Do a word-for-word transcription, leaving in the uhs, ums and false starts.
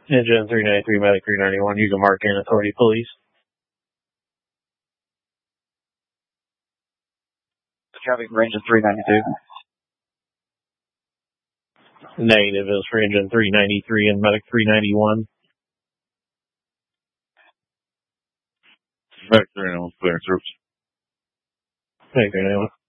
Engine three ninety-three, Medic three ninety-one, you can mark in authority police. Traffic for engine three ninety-two. Negative is for engine three ninety-three and Medic three ninety-one. Medic three ninety-one, clear troops. Medic three ninety-one.